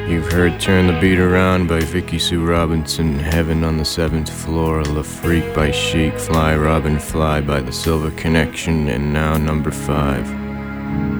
You've heard Turn the Beat Around by Vicky Sue Robinson, Heaven on the Seventh Floor, La Freak by Chic, Fly Robin Fly by The Silver Connection, and now number 5.